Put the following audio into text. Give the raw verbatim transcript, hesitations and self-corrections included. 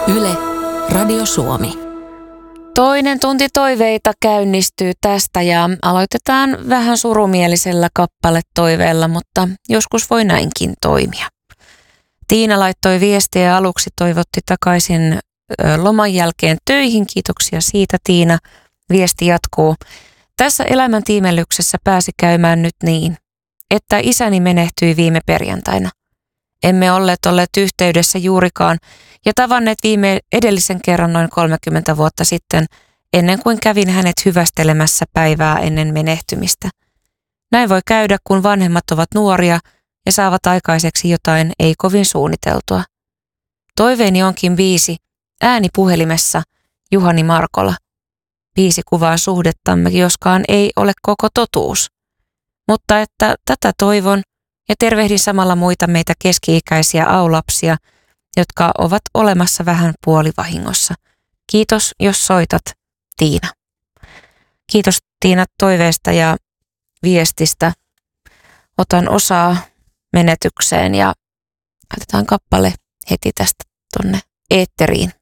Yle, Radio Suomi. Toinen tunti toiveita käynnistyy tästä ja aloitetaan vähän surumielisellä kappaletoiveella, mutta joskus voi näinkin toimia. Tiina laittoi viestiä ja aluksi toivotti takaisin loman jälkeen töihin. Kiitoksia siitä, Tiina. Viesti jatkuu. Tässä elämän tiimellyksessä pääsi käymään nyt niin, että isäni menehtyi viime perjantaina. Emme olleet olleet yhteydessä juurikaan ja tavanneet viime edellisen kerran noin kolmekymmentä vuotta sitten, ennen kuin kävin hänet hyvästelemässä päivää ennen menehtymistä. Näin voi käydä, kun vanhemmat ovat nuoria ja saavat aikaiseksi jotain ei kovin suunniteltua. Toiveeni onkin biisi Ääni puhelimessa, Juhani Markola. Biisi kuvaa suhdettamme, joskaan ei ole koko totuus. Mutta että tätä toivon ja tervehdin samalla muita meitä keski-ikäisiä aulapsia, jotka ovat olemassa vähän puolivahingossa. Kiitos, jos soitat, Tiina. Kiitos Tiina toiveesta ja viestistä. Otan osaa menetykseen ja laitetaan kappale heti tästä tonne eetteriin.